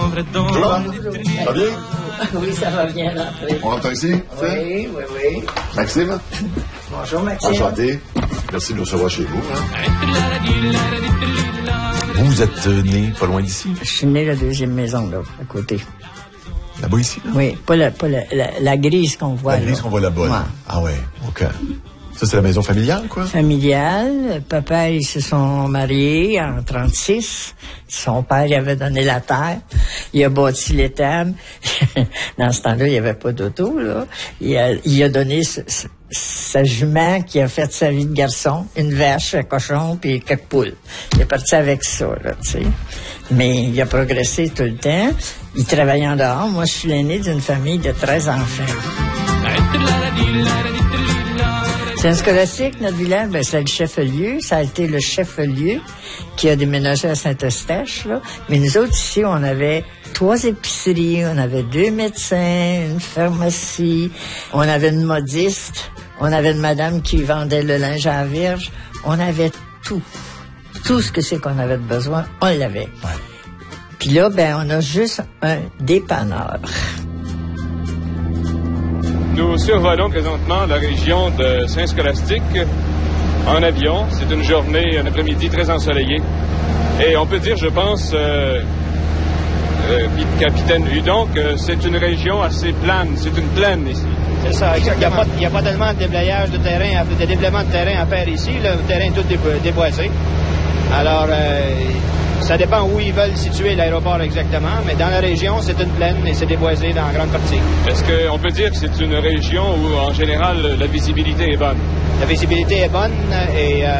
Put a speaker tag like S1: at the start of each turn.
S1: Ça va bien?
S2: Oui, ça va bien rentrer.
S1: On rentre ici?
S2: Oui.
S1: Maxime?
S2: Bonjour, Maxime.
S1: Enchanté. Merci de nous recevoir chez vous.
S3: Vous êtes né pas loin d'ici?
S2: Je suis né la deuxième maison, là, à côté.
S3: Là-bas ici? Là?
S2: Oui, pas la grise qu'on voit.
S3: La grise qu'on voit là-bas.
S2: Ouais.
S3: Là. Ah ouais, OK. Ça, c'est la maison familiale, quoi?
S2: Familiale. Papa, ils se sont mariés en 1936. Son père, il avait donné la terre. Il a bâti l'étable. Dans ce temps-là, il n'y avait pas d'auto, là. Il a donné sa jument qui a fait sa vie de garçon, une vache, un cochon, puis quelques poules. Il est parti avec ça, là, tu sais. Mais il a progressé tout le temps. Il travaillait en dehors. Moi, je suis l'aîné d'une famille de 13 enfants. C'est un scolastique, notre village, ben, c'est le chef-lieu. Ça a été le chef-lieu qui a déménagé à Saint-Eustache, là. Mais nous autres, ici, on avait 3 épiceries, on avait 2 médecins, une pharmacie, on avait une modiste, on avait une madame qui vendait le linge à la Vierge. On avait tout. Tout ce que c'est qu'on avait de besoin, on l'avait. Ouais. Puis là, ben, on a juste un dépanneur.
S4: Nous survolons présentement la région de Saint-Scolastique en avion. C'est une journée, un après-midi très ensoleillé. Et on peut dire, je pense, capitaine Hudon, que c'est une région assez plane. C'est une plaine ici.
S5: C'est ça, exactement. Il n'y a pas tellement de déblayage de terrain, de déblaiement de terrain à faire ici. Le terrain est tout déboisé. Alors, ça dépend où ils veulent situer l'aéroport exactement, mais dans la région, c'est une plaine et c'est déboisé dans la grande partie.
S4: Est-ce qu'on peut dire que c'est une région où, en général, la visibilité est bonne?
S5: La visibilité est bonne et